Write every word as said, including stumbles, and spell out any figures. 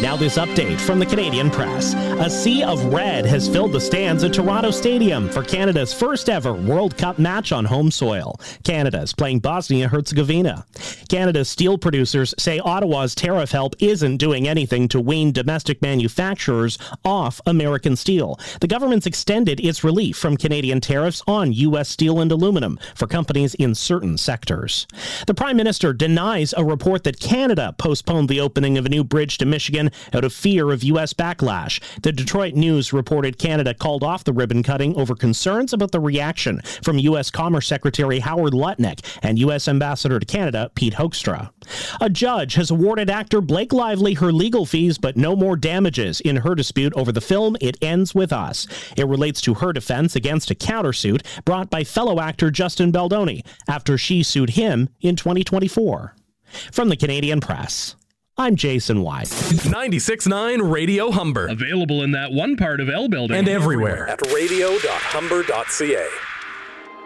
Now this update from the Canadian Press. A sea of red has filled the stands at Toronto Stadium for Canada's first ever World Cup match on home soil. Canada is playing Bosnia-Herzegovina. Canada's steel producers say Ottawa's tariff help isn't doing anything to wean domestic manufacturers off American steel. The government's extended its relief from Canadian tariffs on U S steel and aluminum for companies in certain sectors. The Prime Minister denies a report that Canada postponed the opening of a new bridge to Michigan out of fear of U S backlash. The Detroit News reported Canada called off the ribbon cutting over concerns about the reaction from U S Commerce Secretary Howard Lutnick and U S Ambassador to Canada Pete Hoekstra. A judge has awarded actor Blake Lively her legal fees but no more damages in her dispute over the film It Ends With Us. It relates to her defense against a countersuit brought by fellow actor Justin Baldoni after she sued him in twenty twenty-four. From the Canadian Press, I'm Jason White. ninety-six point nine Radio Humber. Available in that one part of L building. And everywhere. At radio dot humber dot c a.